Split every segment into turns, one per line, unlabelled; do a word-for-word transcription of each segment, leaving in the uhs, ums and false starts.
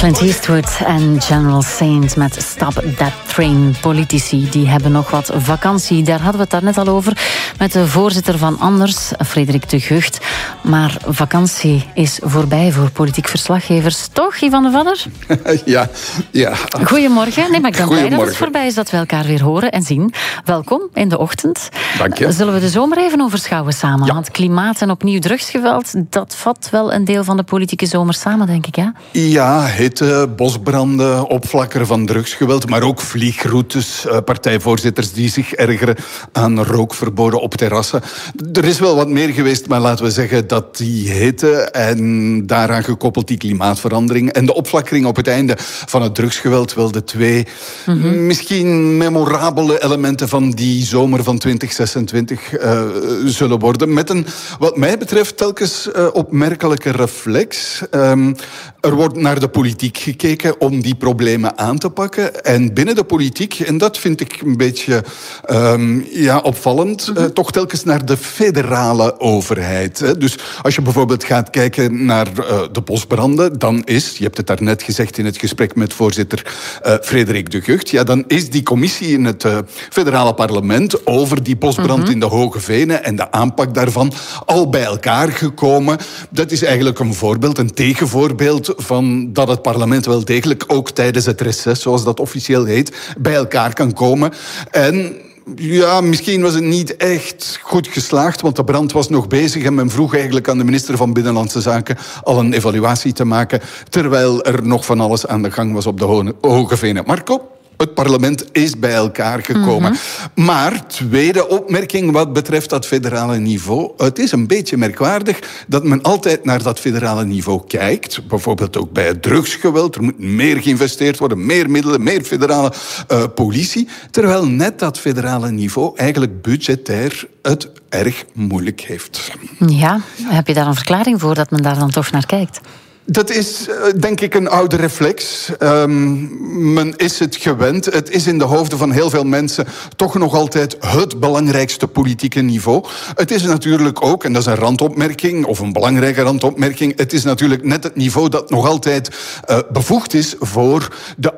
Clint Eastwood en General Saint met Stop That Train. Politici die hebben nog wat vakantie. Daar hadden we het daarnet al over met de voorzitter van Anders, Frederik de Gucht. Maar vakantie is voorbij voor politiek verslaggevers. Toch, Ivan de Vadder?
Ja, ja.
Goedemorgen. Nee, maar ik ben blij dat het voorbij is dat we elkaar weer horen en zien. Welkom in de ochtend.
Dank je.
Zullen we de zomer even overschouwen samen?
Ja.
Want klimaat en opnieuw drugsgeweld, dat vat wel een deel van de politieke zomer samen, denk ik, hè?
Ja, hitte, bosbranden, opflakkeren van drugsgeweld, maar ook vliegroutes, partijvoorzitters die zich ergeren aan rookverboden op terrassen. Er is wel wat meer geweest, maar laten we zeggen dat die hitte en daaraan gekoppeld die klimaatverandering en de opflakkering op het einde van het drugsgeweld wel de twee mm-hmm. misschien memorabele elementen van die zomer van twintig zesentwintig uh, zullen worden. Met een, wat mij betreft, telkens uh, opmerkelijke reflex. Um, er wordt naar de politiek gekeken om die problemen aan te pakken. En binnen de politiek, en dat vind ik een beetje um, ja, opvallend, mm-hmm. uh, toch telkens naar de federale overheid. Hè. Dus als je bijvoorbeeld gaat kijken naar uh, de bosbranden, dan is, je hebt het daarnet gezegd in het gesprek met voorzitter uh, Frederik de Gucht, ja, dan is die commissie in het uh, federale parlement over die bosbrand mm-hmm. in de Hoge Venen en de aanpak daarvan al bij elkaar gekomen. Dat is eigenlijk een voorbeeld, een tegenvoorbeeld van dat het parlement wel degelijk ook tijdens het reces, zoals dat officieel heet, bij elkaar kan komen. En ja, misschien was het niet echt goed geslaagd, want de brand was nog bezig en men vroeg eigenlijk aan de minister van Binnenlandse Zaken al een evaluatie te maken, terwijl er nog van alles aan de gang was op de Hoge Venen. Marco? Het parlement is bij elkaar gekomen. Mm-hmm. Maar, tweede opmerking wat betreft dat federale niveau. Het is een beetje merkwaardig dat men altijd naar dat federale niveau kijkt. Bijvoorbeeld ook bij het drugsgeweld. Er moet meer geïnvesteerd worden, meer middelen, meer federale uh, politie. Terwijl net dat federale niveau eigenlijk budgetair het erg moeilijk heeft.
Ja, heb je daar een verklaring voor dat men daar dan toch naar kijkt?
Dat is, denk ik, een oude reflex. Um, men is het gewend. Het is in de hoofden van heel veel mensen toch nog altijd het belangrijkste politieke niveau. Het is natuurlijk ook, en dat is een randopmerking, of een belangrijke randopmerking, het is natuurlijk net het niveau dat nog altijd uh, bevoegd is voor de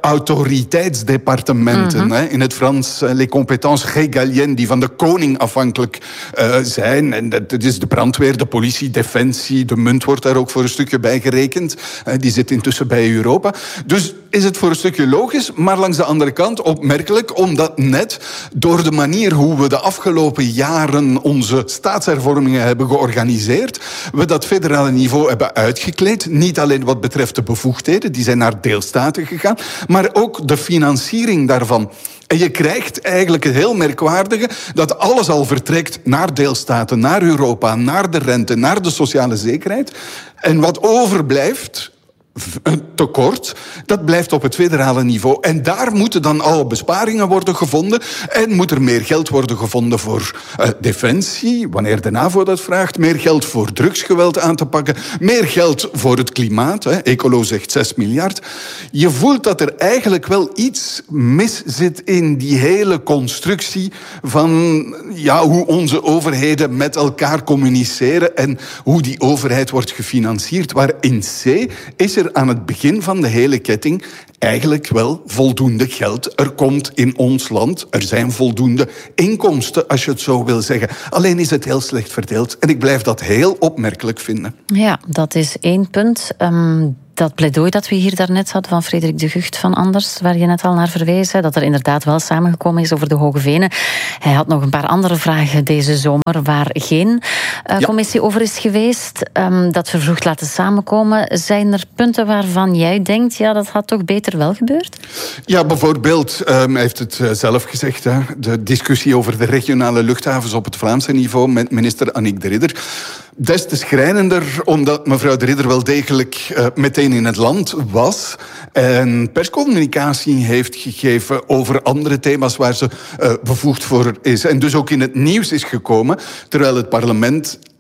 autoriteitsdepartementen. Mm-hmm. Hè. In het Frans, les compétences régaliennes, die van de koning afhankelijk uh, zijn. En dat is de brandweer, de politie, defensie, de munt wordt daar ook voor een stukje bij gerekend. Die zit intussen bij Europa. Dus is het voor een stukje logisch, maar langs de andere kant opmerkelijk, omdat net door de manier hoe we de afgelopen jaren onze staatshervormingen hebben georganiseerd, we dat federale niveau hebben uitgekleed. Niet alleen wat betreft de bevoegdheden, die zijn naar deelstaten gegaan, maar ook de financiering daarvan. En je krijgt eigenlijk het heel merkwaardige dat alles al vertrekt naar deelstaten, naar Europa, naar de rente, naar de sociale zekerheid. En wat overblijft, een tekort, dat blijft op het federale niveau. En daar moeten dan alle besparingen worden gevonden. En moet er meer geld worden gevonden voor uh, defensie, wanneer de NAVO dat vraagt. Meer geld voor drugsgeweld aan te pakken. Meer geld voor het klimaat. Hè. Ecolo zegt zes miljard. Je voelt dat er eigenlijk wel iets mis zit in die hele constructie van ja, hoe onze overheden met elkaar communiceren en hoe die overheid wordt gefinancierd. Waar in C is er aan het begin van de hele ketting eigenlijk wel voldoende geld. Er komt in ons land, er zijn voldoende inkomsten, als je het zo wil zeggen. Alleen is het heel slecht verdeeld. En ik blijf dat heel opmerkelijk vinden.
Ja, dat is één punt. Um... Dat pleidooi dat we hier daarnet hadden van Frederik de Gucht van Anders, waar je net al naar verwees, dat er inderdaad wel samengekomen is over de Hoge Venen. Hij had nog een paar andere vragen deze zomer waar geen uh, ja. commissie over is geweest. Um, dat vervroegd laten samenkomen. Zijn er punten waarvan jij denkt, ja, dat had toch beter wel gebeurd?
Ja, bijvoorbeeld, um, hij heeft het uh, zelf gezegd, hè, de discussie over de regionale luchthavens op het Vlaamse niveau met minister Annick de Ridder. Des te schrijnender, omdat mevrouw de Ridder wel degelijk uh, meteen in het land was en perscommunicatie heeft gegeven over andere thema's waar ze uh, bevoegd voor is. En dus ook in het nieuws is gekomen, terwijl het parlement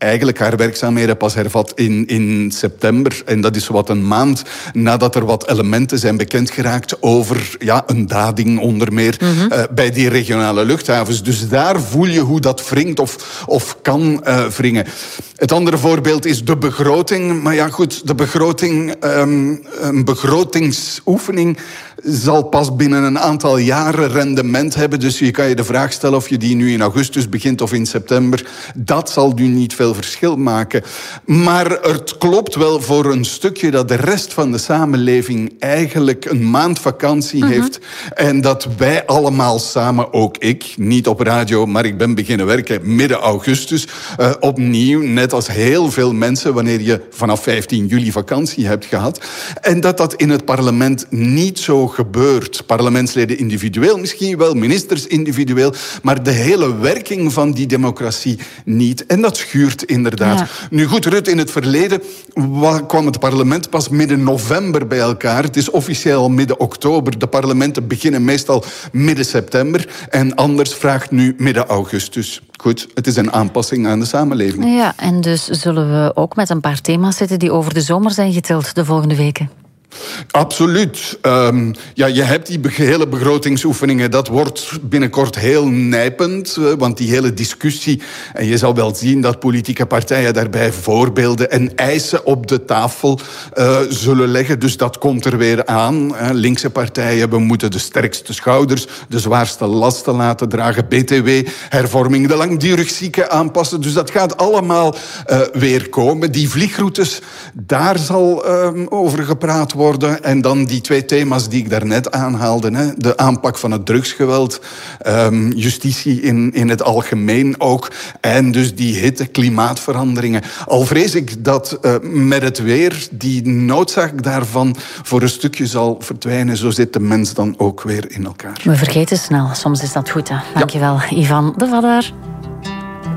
eigenlijk haar werkzaamheden pas hervat in, in september. En dat is wat een maand nadat er wat elementen zijn bekend geraakt over ja, een dading onder meer mm-hmm. uh, bij die regionale luchthavens. Dus daar voel je hoe dat wringt of, of kan uh, wringen. Het andere voorbeeld is de begroting. Maar ja, goed, de begroting, um, een begrotingsoefening zal pas binnen een aantal jaren rendement hebben. Dus je kan je de vraag stellen of je die nu in augustus begint of in september. Dat zal nu niet veel verschil maken. Maar het klopt wel voor een stukje dat de rest van de samenleving eigenlijk een maand vakantie mm-hmm. heeft. En dat wij allemaal samen, ook ik, niet op radio, maar ik ben beginnen werken midden augustus, uh, opnieuw, net als heel veel mensen, wanneer je vanaf vijftien juli vakantie hebt gehad. En dat dat in het parlement niet zo gebeurt. Parlementsleden individueel misschien wel, ministers individueel, maar de hele werking van die democratie niet. En dat schuurt inderdaad. Ja. Nu goed, Rutte, in het verleden kwam het parlement pas midden november bij elkaar. Het is officieel midden oktober. De parlementen beginnen meestal midden september. En anders vraagt nu midden augustus. Goed, het is een aanpassing aan de samenleving.
Ja, en dus zullen we ook met een paar thema's zitten die over de zomer zijn geteld de volgende weken.
Absoluut. Um, ja, je hebt die hele begrotingsoefeningen. Dat wordt binnenkort heel nijpend. Want die hele discussie... En je zal wel zien dat politieke partijen daarbij voorbeelden en eisen op de tafel uh, zullen leggen. Dus dat komt er weer aan. Hè. Linkse partijen, we moeten de sterkste schouders, de zwaarste lasten laten dragen. B T W-hervorming, de langdurig zieken aanpassen. Dus dat gaat allemaal uh, weer komen. Die vliegroutes, daar zal uh, over gepraat worden. En dan die twee thema's die ik daarnet aanhaalde. Hè. De aanpak van het drugsgeweld. Um, justitie in, in het algemeen ook. En dus die hitte, klimaatveranderingen. Al vrees ik dat uh, met het weer die noodzaak daarvan voor een stukje zal verdwijnen. Zo zit de mens dan ook weer in elkaar.
We vergeten snel. Soms is dat goed. Hè? Dankjewel, ja. Ivan de Vadder.